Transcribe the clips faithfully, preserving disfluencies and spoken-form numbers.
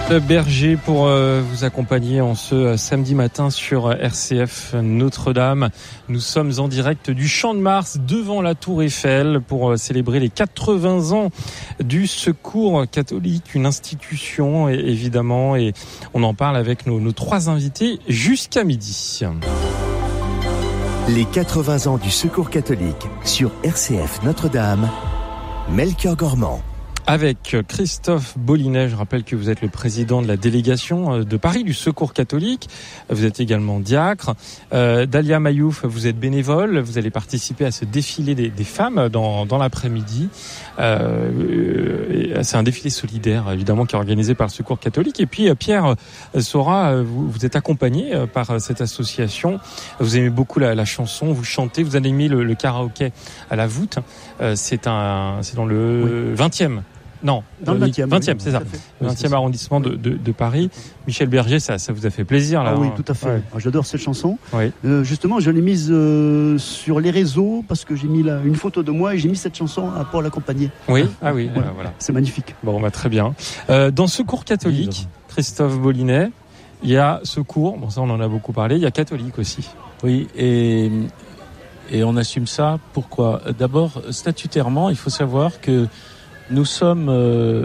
Michel Berger pour euh, vous accompagner en ce euh, samedi matin sur R C F Notre-Dame. Nous sommes en direct du Champ de Mars devant la Tour Eiffel pour euh, célébrer les quatre-vingts ans du Secours catholique, une institution et, évidemment, et on en parle avec nos, nos trois invités jusqu'à midi. Les quatre-vingts ans du Secours catholique sur R C F Notre-Dame, Melchior Gormand. Avec Christophe Bollinet, je rappelle que vous êtes le président de la délégation de Paris du Secours catholique. Vous êtes également diacre. Euh, Dalia Mayouf, vous êtes bénévole. Vous allez participer à ce défilé des, des femmes dans, dans l'après-midi. Euh, c'est un défilé solidaire, évidemment, qui est organisé par le Secours catholique. Et puis, Pierre Sora, vous, vous êtes accompagné par cette association. Vous aimez beaucoup la, la chanson, vous chantez, vous animez le, le karaoké à la voûte. Euh, c'est, un, c'est dans le vingtième. Non, dans le vingtième, vingtième, oui, c'est ça. vingtième arrondissement de, de, de Paris. Michel Berger, ça, ça vous a fait plaisir, là. Ah oui, hein. tout à fait. Ouais. J'adore cette chanson. Oui. Euh, justement, je l'ai mise euh, sur les réseaux parce que j'ai mis là une photo de moi et j'ai mis cette chanson pour l'accompagner. Oui, ah oui, voilà. euh, voilà. C'est magnifique. Bon, bah, très bien. Euh, dans Secours catholique, Christophe Bollinet, il y a Secours, bon, ça, on en a beaucoup parlé, il y a catholique aussi. Oui, et, et on assume ça. Pourquoi ? D'abord, statutairement, il faut savoir que nous sommes euh,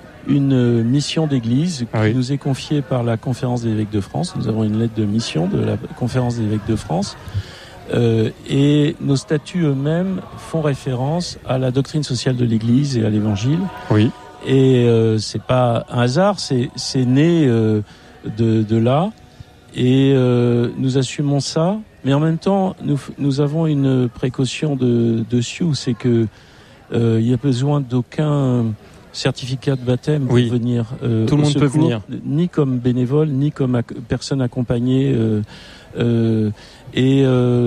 une mission d'église qui oui. nous est confiée par la Conférence des évêques de France. Nous avons une lettre de mission de la Conférence des évêques de France. Euh, et nos statuts eux-mêmes font référence à la doctrine sociale de l'Église et à l'Évangile. Oui. Et euh, c'est pas un hasard, c'est, c'est né euh, de, de là. Et euh, nous assumons ça. Mais en même temps, nous, nous avons une précaution de, dessus, c'est que Euh, il n'y a besoin d'aucun certificat de baptême pour oui. venir. Euh, Tout le monde secours, peut venir. Ni comme bénévole, ni comme ac- personne accompagnée. Euh, euh, et euh,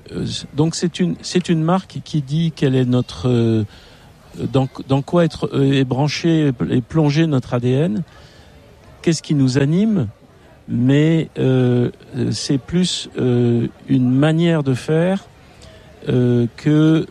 donc c'est une c'est une marque qui dit quelle est notre euh, dans dans quoi être euh, est branché et plongé notre A D N. Qu'est-ce qui nous anime? Mais euh, c'est plus euh, une manière de faire euh, que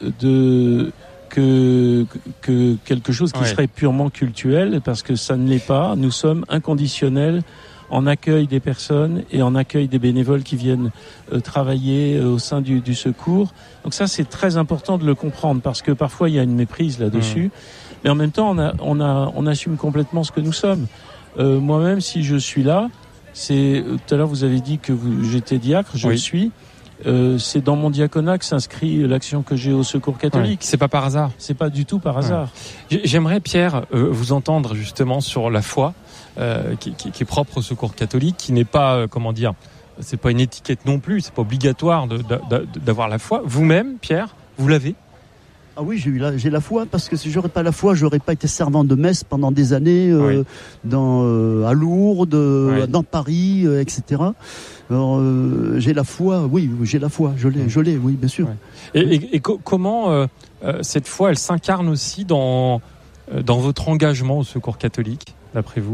de Que, que quelque chose qui ouais. serait purement cultuel, parce que ça ne l'est pas. Nous sommes inconditionnels en accueil des personnes et en accueil des bénévoles qui viennent euh, travailler euh, au sein du, du secours. Donc ça, c'est très important de le comprendre, parce que parfois il y a une méprise là-dessus. Mmh. Mais en même temps, on, a, on, a, on assume complètement ce que nous sommes. Euh, moi-même, si je suis là, c'est tout à l'heure vous avez dit que vous, j'étais diacre, je oui. le suis. Euh, c'est dans mon diaconat que s'inscrit l'action que j'ai au Secours catholique. Ouais, c'est pas par hasard. C'est pas du tout par hasard. Ouais. J'aimerais, Pierre, euh, vous entendre justement sur la foi euh, qui, qui, qui est propre au Secours catholique, qui n'est pas, euh, comment dire, c'est pas une étiquette non plus, c'est pas obligatoire de, de, de, d'avoir la foi. Vous-même, Pierre, vous l'avez ? Ah oui, j'ai eu la, j'ai la foi, parce que si j'aurais pas la foi, j'aurais pas été servant de messe pendant des années euh, oui. dans euh, à Lourdes, oui. dans Paris, euh, et cetera. Alors, euh, j'ai la foi, oui, j'ai la foi, je l'ai, je l'ai, oui, bien sûr. Ouais. Et, et, et co- comment euh, euh, cette foi, elle s'incarne aussi dans euh, dans votre engagement au Secours catholique, d'après vous ?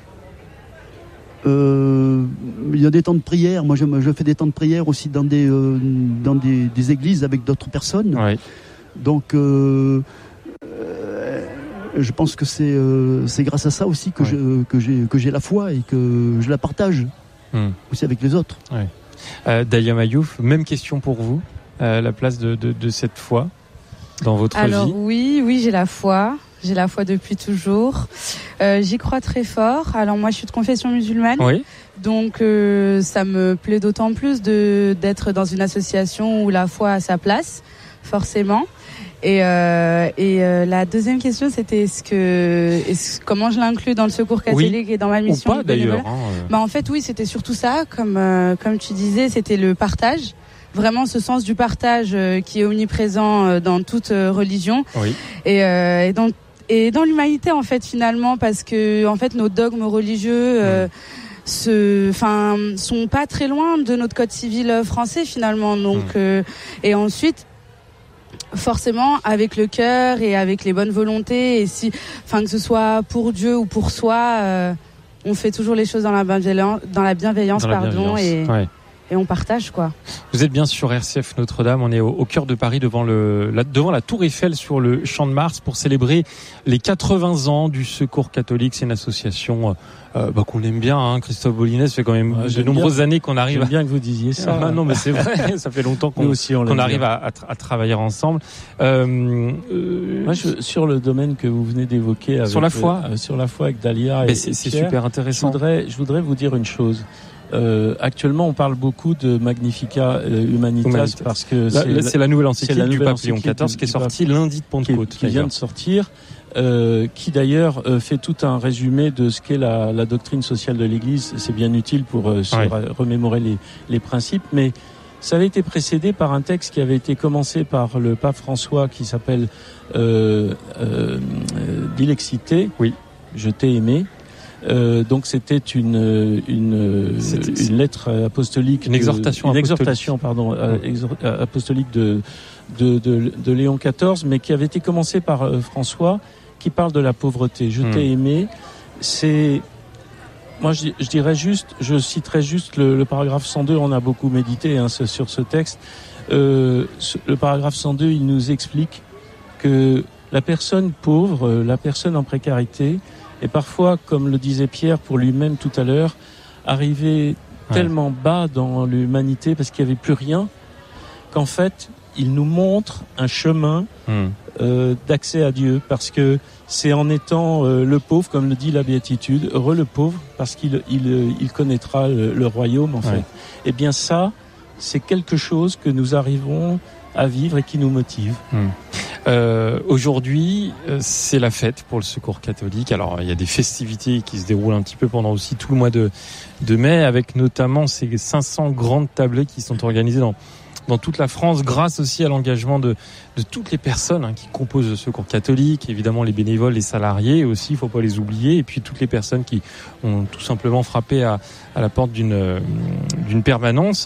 Euh, il y a des temps de prière. Moi, je, je fais des temps de prière aussi dans des euh, dans des, des églises avec d'autres personnes. Ouais. Donc, euh, euh, je pense que c'est euh, c'est grâce à ça aussi que ouais. je que j'ai que j'ai la foi et que je la partage mmh. aussi avec les autres. Ouais. Euh, Dalia Mayouf, même question pour vous. Euh, la place de, de de cette foi dans votre Alors, vie. Alors oui, oui, j'ai la foi. J'ai la foi depuis toujours. Euh, j'y crois très fort. Alors moi, je suis de confession musulmane. Oui. Donc euh, ça me plaît d'autant plus de d'être dans une association où la foi a sa place, forcément. Et, euh, et euh, la deuxième question, c'était est-ce que, est-ce, comment je l'inclus dans le Secours catholique oui. et dans ma mission ou pas, d'ailleurs. Hein, euh... Bah en fait, oui, c'était surtout ça. Comme euh, comme tu disais, c'était le partage. Vraiment, ce sens du partage euh, qui est omniprésent euh, dans toute euh, religion. Oui. Et, euh, et dans et dans l'humanité, en fait, finalement, parce que en fait, nos dogmes religieux. Euh, mmh. Se, enfin, sont pas très loin de notre code civil français finalement. Donc, mmh. euh, et ensuite. Forcément, avec le cœur et avec les bonnes volontés, et si, enfin que ce soit pour Dieu ou pour soi, euh, on fait toujours les choses dans la bienveillance, dans la bienveillance, dans la pardon, bienveillance. Et, ouais. et on partage quoi. Vous êtes bien sur R C F Notre-Dame, on est au, au cœur de Paris devant le la, devant la Tour Eiffel sur le Champ de Mars pour célébrer les quatre-vingts ans du Secours catholique. C'est une association euh, bah, qu'on aime bien, hein. Christophe Bollinès, ça fait quand même ouais, de nombreuses bien, années qu'on arrive. J'aime à... bien que vous disiez ça. Ah, non mais c'est vrai, ça fait longtemps qu'on, aussi, on qu'on arrive à, à, à travailler ensemble. Euh, euh, Moi, je, sur le domaine que vous venez d'évoquer, avec, sur la foi, euh, sur la foi avec Dalia et, et c'est, c'est Pierre, super intéressant. Je voudrais, je voudrais vous dire une chose. Euh, actuellement, on parle beaucoup de Magnificat euh, Humanitas, Humanitas parce que c'est, là, la, c'est la nouvelle encyclique la du nouvelle pape Léon quatorze qui est sortie lundi de Pentecôte, qui, qui vient de sortir, euh, qui d'ailleurs euh, fait tout un résumé de ce qu'est la, la doctrine sociale de l'Église. C'est bien utile pour euh, se ouais. remémorer les, les principes, mais ça avait été précédé par un texte qui avait été commencé par le pape François, qui s'appelle euh, euh, Dilexité. Oui. Je t'ai aimé. Euh, donc c'était une une c'était, une lettre apostolique, une exhortation, de, une apostolique. exhortation pardon euh, exor, apostolique de, de de de Léon quatorze, mais qui avait été commencée par euh, François, qui parle de la pauvreté. Je hmm. t'ai aimé. C'est moi je, je dirais juste, je citerai juste le, le paragraphe cent deux. On a beaucoup médité hein, sur ce texte. Euh, le paragraphe cent deux, il nous explique que la personne pauvre, la personne en précarité, et parfois, comme le disait Pierre pour lui-même tout à l'heure, arriver ouais. tellement bas dans l'humanité parce qu'il n'y avait plus rien, qu'en fait, il nous montre un chemin mmh. euh, d'accès à Dieu. Parce que c'est en étant euh, le pauvre, comme le dit la Béatitude, heureux le pauvre, parce qu'il il, il connaîtra le, le royaume, en ouais. fait. Eh bien ça, c'est quelque chose que nous arrivons à vivre et qui nous motive. Mmh. Euh, aujourd'hui, c'est la fête pour le Secours catholique. Alors, il y a des festivités qui se déroulent un petit peu pendant aussi tout le mois de, de mai, avec notamment ces cinq cents grandes tablées qui sont organisées dans, dans toute la France, grâce aussi à l'engagement de, de toutes les personnes hein, qui composent le Secours catholique, évidemment les bénévoles, les salariés aussi, il ne faut pas les oublier, et puis toutes les personnes qui ont tout simplement frappé à, à la porte d'une, d'une permanence.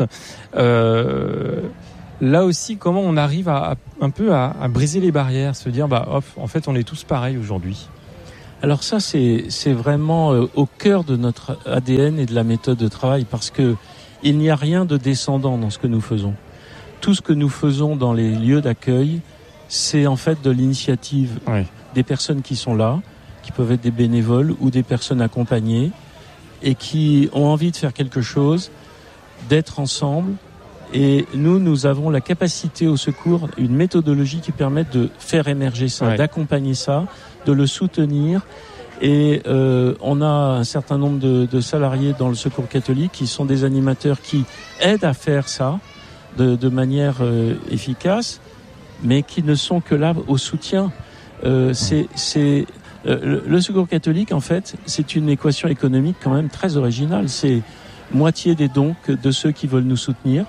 Euh, Là aussi, comment on arrive à, à un peu à, à briser les barrières, se dire bah hop, en fait, on est tous pareils aujourd'hui. Alors ça, c'est c'est vraiment euh, au cœur de notre A D N et de la méthode de travail, parce que il n'y a rien de descendant dans ce que nous faisons. Tout ce que nous faisons dans les lieux d'accueil, c'est en fait de l'initiative oui. des personnes qui sont là, qui peuvent être des bénévoles ou des personnes accompagnées et qui ont envie de faire quelque chose, d'être ensemble. Et nous, nous avons la capacité au secours, une méthodologie qui permet de faire émerger ça, ouais. d'accompagner ça, de le soutenir. Et euh, on a un certain nombre de, de salariés dans le Secours catholique qui sont des animateurs qui aident à faire ça de, de manière euh, efficace, mais qui ne sont que là au soutien. Euh, c'est, c'est euh, le, le Secours catholique, en fait, c'est une équation économique quand même très originale. C'est moitié des dons de ceux qui veulent nous soutenir.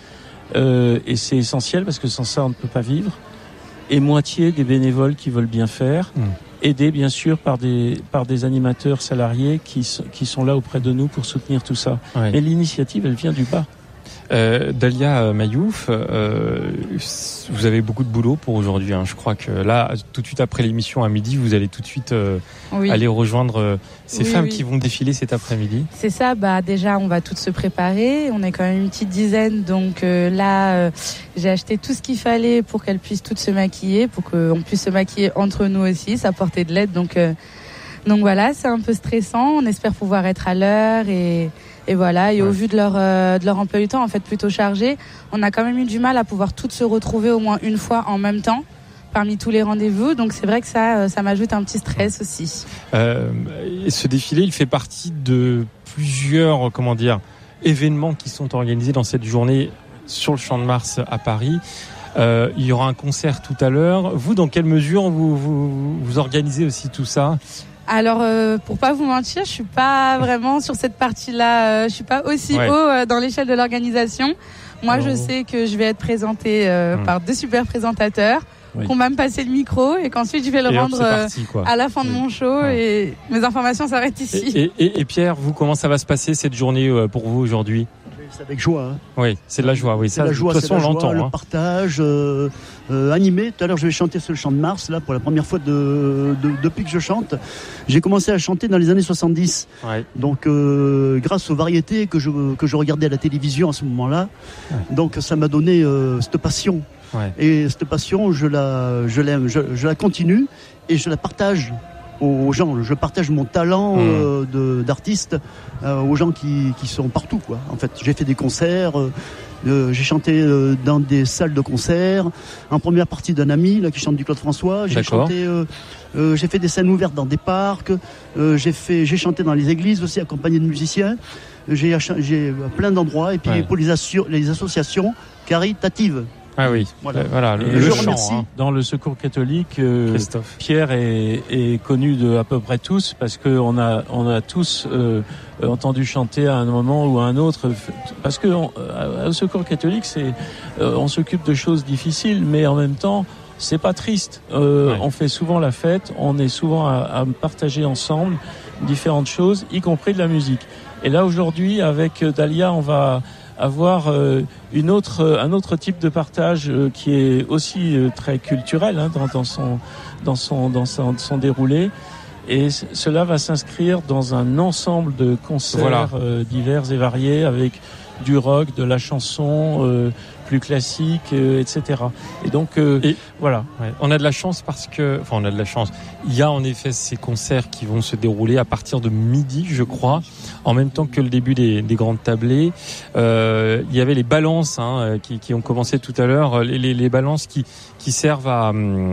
Euh, et c'est essentiel parce que sans ça on ne peut pas vivre, et moitié des bénévoles qui veulent bien faire, mmh. aidés bien sûr par des par des animateurs salariés qui qui sont là auprès de nous pour soutenir tout ça. Ouais. Mais l'initiative, elle vient du bas. Euh, Dalia Mayouf, euh, vous avez beaucoup de boulot pour aujourd'hui. Hein. Je crois que là, tout de suite après l'émission à midi, vous allez tout de suite euh, oui. aller rejoindre euh, ces oui, femmes oui. qui vont défiler cet après-midi. C'est ça. Bah déjà, on va toutes se préparer. On est quand même une petite dizaine, donc euh, là, euh, j'ai acheté tout ce qu'il fallait pour qu'elles puissent toutes se maquiller, pour qu'on puisse se maquiller entre nous aussi, s'apporter de l'aide. Donc, euh, donc voilà, c'est un peu stressant. On espère pouvoir être à l'heure et Et voilà, et ouais. au vu de leur euh, de leur emploi du temps en fait plutôt chargé, on a quand même eu du mal à pouvoir toutes se retrouver au moins une fois en même temps parmi tous les rendez-vous. Donc c'est vrai que ça ça m'ajoute un petit stress aussi. Euh, ce défilé, il fait partie de plusieurs comment dire événements qui sont organisés dans cette journée sur le Champ de Mars à Paris. Euh, il y aura un concert tout à l'heure. Vous, dans quelle mesure vous vous, vous organisez aussi tout ça ? Alors, euh, pour pas vous mentir, je suis pas vraiment sur cette partie-là. Euh, je suis pas aussi ouais. haut euh, dans l'échelle de l'organisation. Moi, oh. je sais que je vais être présentée euh, mmh. par deux super présentateurs, oui. qu'on va me passer le micro et qu'ensuite je vais le et rendre hop, parti, à la fin oui. de mon show ouais. et mes informations s'arrêtent ici. Et, et, et Pierre, vous, comment ça va se passer cette journée euh, pour vous aujourd'hui ? C'est avec joie. Hein. Oui, c'est de la joie. Oui, c'est ça, la joie, de toute façon, on l'entend. Le hein. partage, euh, euh, animé. Tout à l'heure, je vais chanter sur le Champ de Mars, là, pour la première fois de, de, depuis que je chante. J'ai commencé à chanter dans les années soixante-dix. Ouais. Donc, euh, grâce aux variétés que je, que je regardais à la télévision à ce moment-là. Ouais. Donc, ça m'a donné euh, cette passion. Ouais. Et cette passion, je la, je l'aime, je, je la continue et je la partage aux gens. Je partage mon talent mmh. euh, de, d'artiste euh, aux gens qui, qui sont partout, quoi. En fait, j'ai fait des concerts, euh, euh, j'ai chanté euh, dans des salles de concert, en première partie d'un ami là qui chante du Claude François. J'ai D'accord. chanté, euh, euh, j'ai fait des scènes ouvertes dans des parcs. Euh, j'ai fait, j'ai chanté dans les églises aussi, accompagné de musiciens. J'ai, j'ai plein d'endroits et puis ouais. pour les, assu- les associations caritatives. Ah oui, voilà, voilà le, le chant. Hein. Dans le Secours catholique, euh, Pierre est, est connu de à peu près tous parce que on a on a tous euh, entendu chanter à un moment ou à un autre. Parce que on, au Secours catholique, c'est euh, on s'occupe de choses difficiles, mais en même temps, c'est pas triste. Euh, ouais. On fait souvent la fête, on est souvent à, à partager ensemble différentes choses, y compris de la musique. Et là aujourd'hui, avec Dalia, on va avoir euh, une autre, euh, un autre type de partage euh, qui est aussi euh, très culturel hein, dans, dans son, dans son, dans son, son déroulé. Et c- cela va s'inscrire dans un ensemble de concerts voilà. euh, divers et variés avec du rock, de la chanson euh, plus classique, euh, et cetera. Et donc euh, et voilà. Ouais, on a de la chance parce que, enfin, on a de la chance. Il y a en effet ces concerts qui vont se dérouler à partir de midi, je crois, en même temps que le début des, des grandes tablées. Euh, il y avait les balances hein, qui, qui ont commencé tout à l'heure, les, les, les balances qui, qui servent à,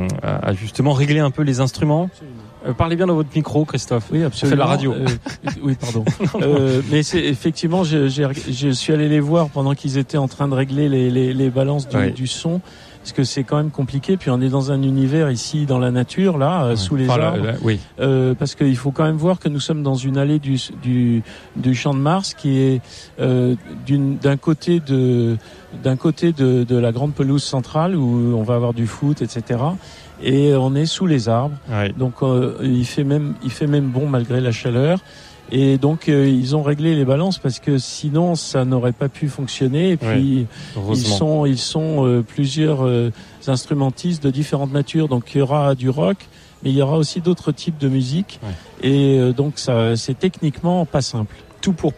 à justement régler un peu les instruments. Euh, parlez bien dans votre micro, Christophe. Oui, absolument. On fait de la radio. Euh, oui, pardon. non, non. Euh, mais c'est effectivement, je, j'ai, je suis allé les voir pendant qu'ils étaient en train de régler les, les, les balances du, oui. du son, parce que c'est quand même compliqué. Puis on est dans un univers ici, dans la nature, là, oui. sous les enfin, arbres. Là, là, oui. Euh, parce qu'il faut quand même voir que nous sommes dans une allée du du, du Champ de Mars qui est euh, d'une, d'un côté de d'un côté de, de la grande pelouse centrale où on va avoir du foot, et cetera. Et on est sous les arbres, ouais. donc euh, il fait même il fait même bon malgré la chaleur. Et donc euh, ils ont réglé les balances parce que sinon ça n'aurait pas pu fonctionner. Et puis ouais, ils sont ils sont euh, plusieurs euh, instrumentistes de différentes natures. Donc il y aura du rock, mais il y aura aussi d'autres types de musique. Ouais. Et euh, donc ça c'est techniquement pas simple. Tout pour